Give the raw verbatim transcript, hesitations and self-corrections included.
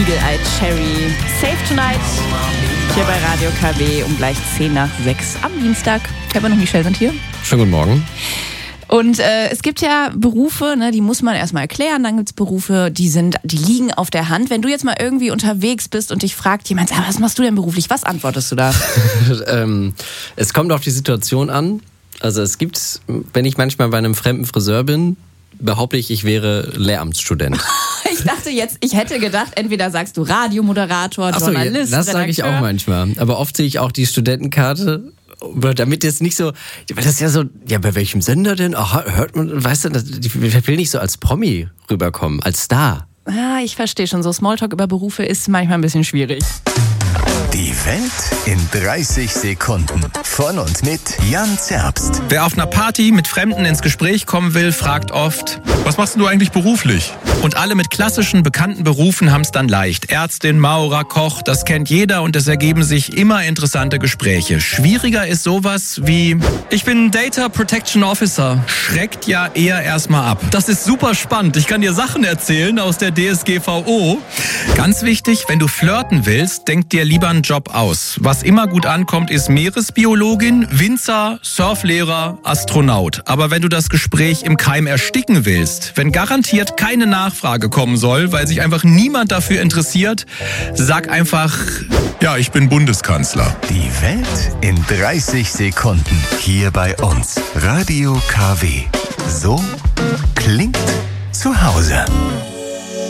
Eagle Eye Cherry. Safe Tonight. Hier bei Radio K W um gleich zehn nach sechs am Dienstag. Kevin und Michelle sind hier. Schönen guten Morgen. Und äh, es gibt ja Berufe, ne, die muss man erstmal erklären. Dann gibt's Berufe, die sind, die liegen auf der Hand. Wenn du jetzt mal irgendwie unterwegs bist und dich fragt jemand, ah, was machst du denn beruflich? Was antwortest du da? ähm, es kommt auf die Situation an. Also es gibt, wenn ich manchmal bei einem fremden Friseur bin, behaupte ich, ich wäre Lehramtsstudent. Ich dachte jetzt, ich hätte gedacht, entweder sagst du Radiomoderator, Journalist. Achso, das sage ich auch manchmal. Aber oft sehe ich auch die Studentenkarte, damit jetzt nicht so, das ist ja so, ja, bei welchem Sender denn? Ach, hört man, weißt du, ich will nicht so als Promi rüberkommen, als Star. Ah, ich verstehe schon, so Smalltalk über Berufe ist manchmal ein bisschen schwierig. Die Welt in dreißig Sekunden. Von und mit Jan Zerbst. Wer auf einer Party mit Fremden ins Gespräch kommen will, fragt oft: Was machst du eigentlich beruflich? Und alle mit klassischen, bekannten Berufen haben es dann leicht. Ärztin, Maurer, Koch, das kennt jeder und es ergeben sich immer interessante Gespräche. Schwieriger ist sowas wie: Ich bin Data Protection Officer. Schreckt ja eher erstmal ab. Das ist super spannend. Ich kann dir Sachen erzählen aus der D S G V O. Ganz wichtig, wenn du flirten willst, denk dir lieber einen Job aus. Was immer gut ankommt, ist Meeresbiologin, Winzer, Surflehrer, Astronaut. Aber wenn du das Gespräch im Keim ersticken willst, wenn garantiert keine Nachfrage kommen soll, weil sich einfach niemand dafür interessiert, sag einfach: Ja, ich bin Bundeskanzler. Die Welt in dreißig Sekunden. Hier bei uns. Radio K W. So klingt zu Hause.